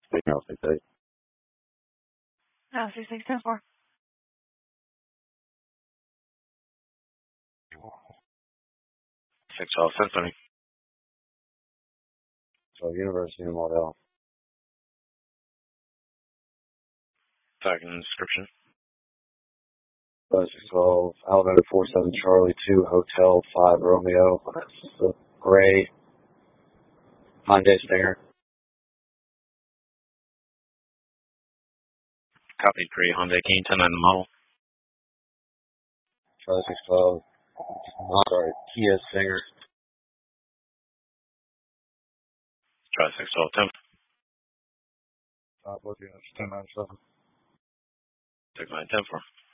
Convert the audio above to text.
Speaking of 68. No, 6610-4. 612 Symphony. So University of Model. Second description. 612 Alabama 47 Charlie 2 Hotel 5 Romeo. That's the gray Hyundai Stinger. Copy 3 Hyundai Key 10 and the model. Charlie 612. Sorry, Kia Stinger. Try 612 Both units 1097. 10. 6910 for.